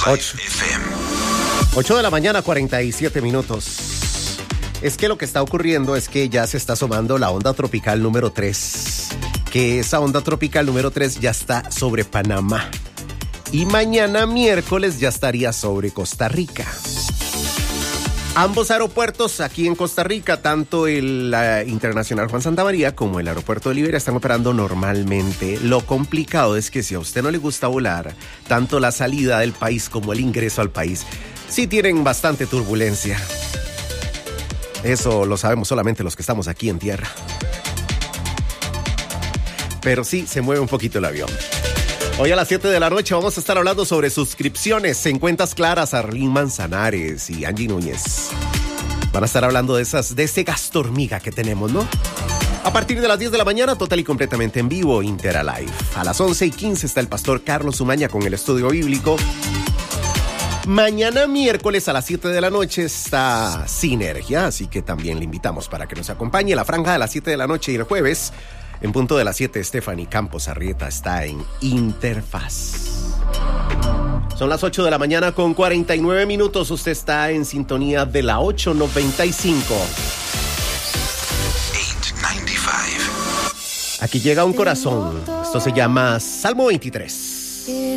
8 de la mañana, 47 minutos. Es que lo que está ocurriendo es que ya se está asomando la onda tropical número 3. Que esa onda tropical número 3 ya está sobre Panamá. Y mañana miércoles ya estaría sobre Costa Rica. Ambos aeropuertos aquí en Costa Rica, tanto el Internacional Juan Santamaría como el aeropuerto de Liberia, están operando normalmente. Lo complicado es que si a usted no le gusta volar, tanto la salida del país como el ingreso al país, sí tienen bastante turbulencia. Eso lo sabemos solamente los que estamos aquí en tierra. Pero sí, se mueve un poquito el avión. Hoy a las 7 de la noche vamos a estar hablando sobre suscripciones en cuentas claras. Arlene Manzanares y Angie Núñez van a estar hablando de ese gasto hormiga que tenemos, ¿no? A partir de las 10 de la mañana, total y completamente en vivo, Interalive. A las 11:15 está el pastor Carlos Umaña con el estudio bíblico. Mañana miércoles a las 7 de la noche está Sinergia, así que también le invitamos para que nos acompañe. La franja de las 7 de la noche y el jueves, en punto de las 7, Stephanie Campos Arrieta está en Interfaz. Son las 8 de la mañana con 49 minutos. Usted está en sintonía de la 895. 895. Aquí llega un corazón. Esto se llama Salmo 23.